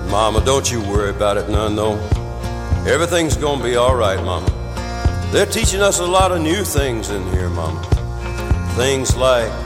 Mama, don't you worry about it none, no. Everything's gonna be all right, Mama. They're teaching us a lot of new things in here, Mama. Things like